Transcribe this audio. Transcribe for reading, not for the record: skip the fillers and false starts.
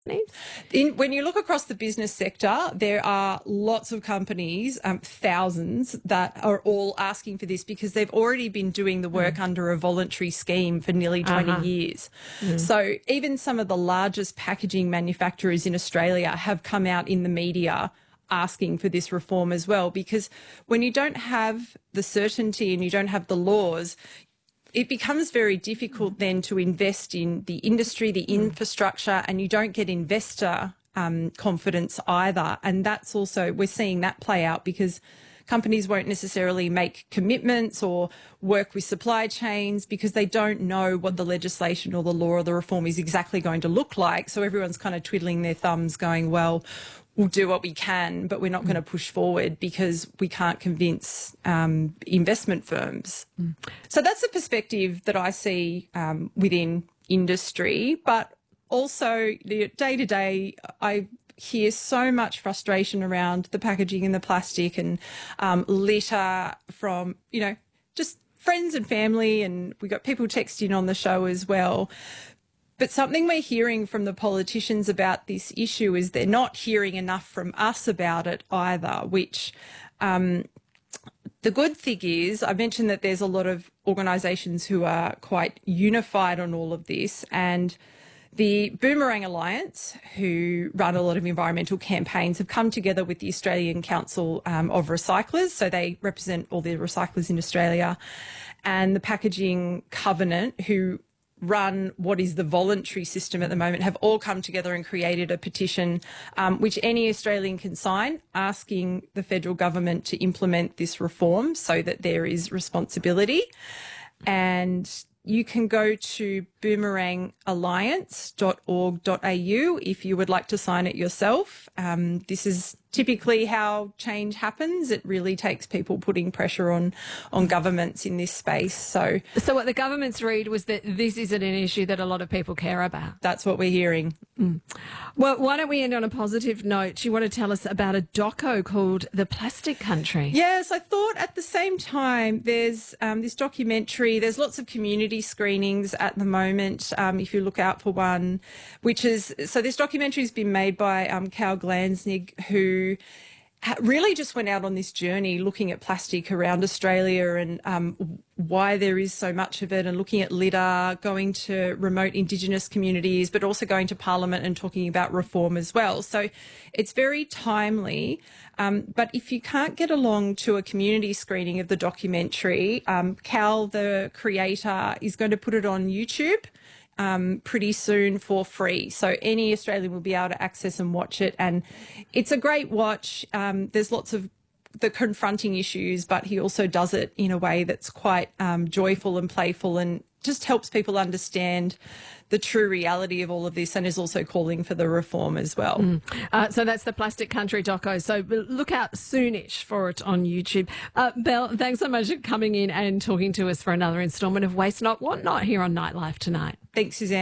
When you look across the business sector, there are lots of companies, thousands, that are all asking for this because they've already been doing the work under a voluntary scheme for nearly 20 years. So even some of the largest packaging manufacturers in Australia have come out in the media asking for this reform as well, because when you don't have the certainty and you don't have the laws, it becomes very difficult then to invest in the industry, the infrastructure, and you don't get investor confidence either. And that's also, we're seeing that play out because companies won't necessarily make commitments or work with supply chains because they don't know what the legislation or the law or the reform is exactly going to look like. So everyone's kind of twiddling their thumbs going, well, we'll do what we can, but we're not going to push forward because we can't convince investment firms. So that's the perspective that I see within industry, but also day to day, I hear so much frustration around the packaging and the plastic and litter from, just friends and family, and we got people texting on the show as well. But something we're hearing from the politicians about this issue is they're not hearing enough from us about it either, which the good thing is, I mentioned that there's a lot of organisations who are quite unified on all of this, and the Boomerang Alliance, who run a lot of environmental campaigns, have come together with the Australian Council of Recyclers, so they represent all the recyclers in Australia, and the Packaging Covenant, who run what is the voluntary system at the moment, have all come together and created a petition which any Australian can sign, asking the federal government to implement this reform so that there is responsibility. And you can go to boomerangalliance.org.au if you would like to sign it yourself. This is typically how change happens. It really takes people putting pressure on governments in this space. So what the government's read was that this isn't an issue that a lot of people care about. That's what we're hearing. Well, why don't we end on a positive note? You want to tell us about a doco called The Plastic Country? Yes, I thought at the same time there's this documentary. There's lots of community screenings at the moment, if you look out for one, which is, so this documentary has been made by Cal Glansnig, who really just went out on this journey looking at plastic around Australia and why there is so much of it, and looking at litter, going to remote Indigenous communities, but also going to Parliament and talking about reform as well. So it's very timely. But if you can't get along to a community screening of the documentary, Cal, the creator, is going to put it on YouTube pretty soon for free. So any Australian will be able to access and watch it. And it's a great watch. There's lots of the confronting issues, but he also does it in a way that's quite joyful and playful and just helps people understand the true reality of all of this, and is also calling for the reform as well. So that's the Plastic Country doco. So look out soonish for it on YouTube. Belle, thanks so much for coming in and talking to us for another instalment of Waste Not Want Not here on Nightlife tonight. Thanks, Suzanne.